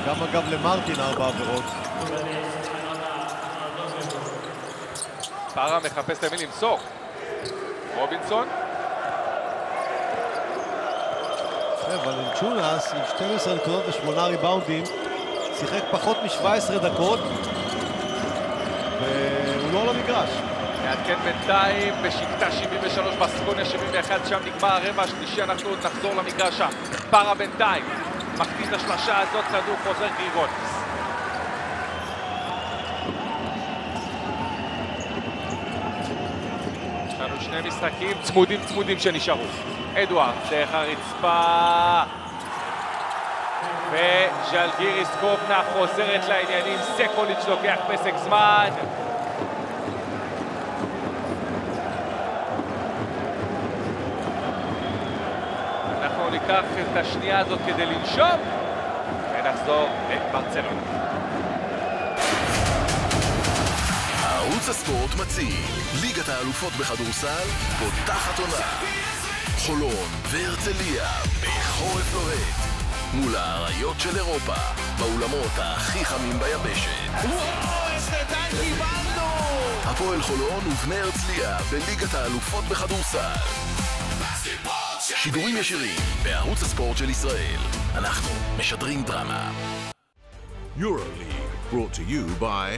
גם אגב למרטין 4 עבירות. פארה מחפש למי למסור. רובינסון. ולנצ'ונס עם 12 נקודות ו8 ריבאונדים שיחק פחות מ-17 דקות והוא לא על המגרש. נעדכן בינתיים בשקטה 73, בסקוניה 71, שם נגמר הרבע השלישי, אנחנו עוד נחזור למגרש שם. פארה בינתיים מחטיא את השלשה הזאת, כדור חוזר גריגוניס. יש לנו שני משחקים צמודים שנשארו. אדוארד דרך הרצפה וז'לגיריס קובנה חוזרת לעניינים, סקוליץ' לוקח פסק זמן. אנחנו ניקח את השנייה הזאת כדי לנשום ונחזור לברצלונה. ערוץ הספורט מציג ליגת האלופות בכדורסל פותחת עונה. חולון והרצליה בחורף לוהט מול האריות של אירופה באולמות הכי חמים ביבשת. וואו, איזה דן קיבלנו! הפועל חולון ובני הרצליה בליגת האלופות בכדורסל. שידורים ישירים בערוץ הספורט של ישראל. אנחנו משדרים דרמה. EuroLeague brought to you by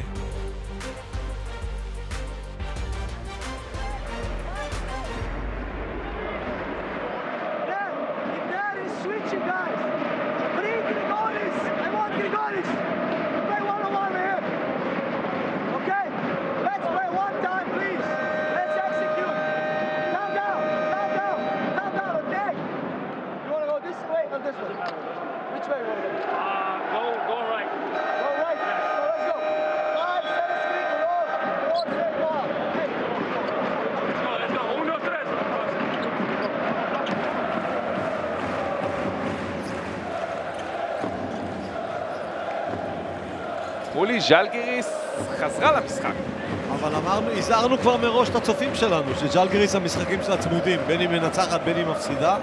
מולי ז'לגיריס חזרה למשחק. אבל אמרנו, הזהרנו כבר מראש את הצופים שלנו שז'לגיריס המשחקים שלה צמודים, בין אם מנצחת בין אם מפסידה.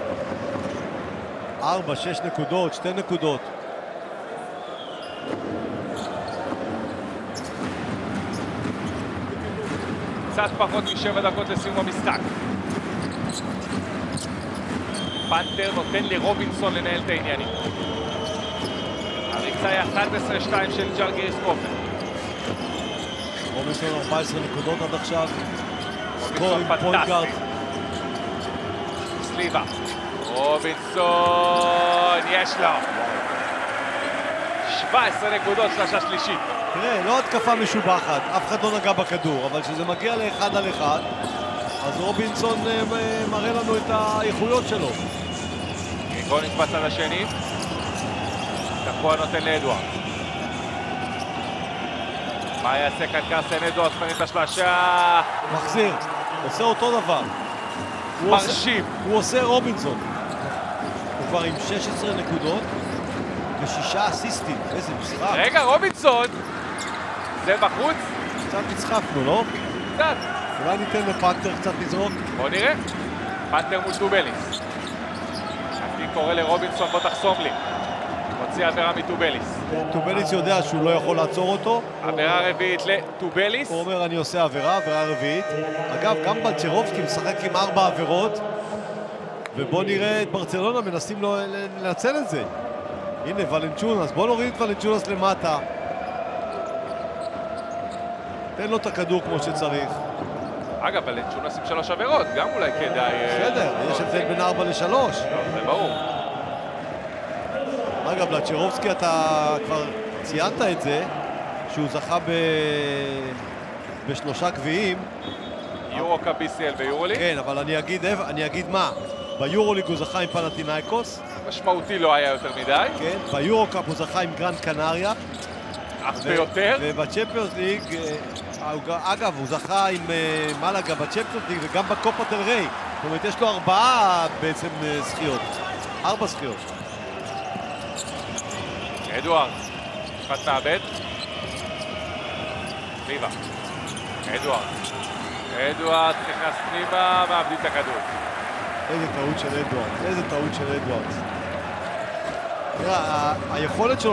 4, 6 נקודות, 2 נקודות. קצת פחות מ7 דקות לסיום המשחק. פנתר נותן לרובינסון לנהל את העניינים. הריצה היא 11-2 של ז'לגיריס קובנה. רובינסון 14 נקודות עד עכשיו. רובינסון פנטסטי. סליבה. רובינסון, יש לו. 17 נקודות, שלושה שלישית. תראה, לא התקפה משובחת, אף אחד לא נגע בכדור, אבל כשזה מגיע לאחד על אחד, אז רובינסון מראה לנו את האיכויות שלו. גריגוניס בצד השני. תקוע נותן לאדוארד. מה יעשה כאן קרסן? אדוארד פנית את השלשה. מחזיר, עושה אותו דבר. מרשים. הוא עושה רובינסון. הוא כבר עם 16 נקודות ו6 אסיסטים. איזה משחק. רגע, רובינסון! זה בחוץ? קצת נצחפנו, לא? קצת. אולי ניתן לפנתר קצת לזרוק? בוא נראה. פנתר מול טובליס. אני קורא לרובינסון, בוא תחסום לי. מוציא עבירה מטובליס. טובליס יודע שהוא לא יכול לעצור אותו. עבירה רביעית לטובליס. הוא אומר אני עושה עבירה רביעית. אגב, גם בלצ'רובסקי משחק עם 4 עבירות. ובוא נראה את ברצלונה מנסים לנצל את זה. הנה ולנצ'ונס, בוא נוריד את ולנצ'ונס למטה. תן לו את הכדור כמו שצריך. אגב, ולנצ'ונס עם 3 עבירות, גם אולי כדאי... בסדר, יש הבדל בין 4 ל3. זה ברור. אגב, לצ'רובסקי אתה כבר ציינת את זה, שהוא זכה בשלושה גביעים. יורו-קאפ BCL ויורוליג? כן, אבל אני אגיד מה. ביורוליג הוא זכה עם פנתינייקוס. משמעותי לא היה יותר מדי. כן, ביורו-קאפ הוא זכה עם גרנד קנריה. אף ביותר. ובצ'מפיונס ליג, אגב, הוא זכה עם מלאגה בצ'מפיונס ליג וגם בקופה דל ריי. זאת אומרת, יש לו 4 בעצם זכיות. 4 זכיות. אדוארד, משפט מעבד. סליבה. אדוארד נכנס פנימה, מאבדים את הכדור. איזה טעות של אדוארד. היכולת שלו